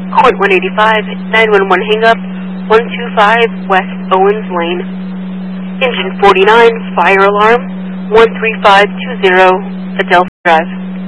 Court 185, 911 hang-up, 125 West Owens Lane. Engine 49, fire alarm, 13520 Adelphi Drive.